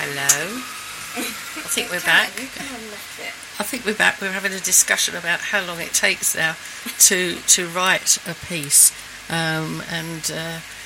Hello. I think we're back. I think we're back. We're having a discussion about how long it takes now to write a piece, and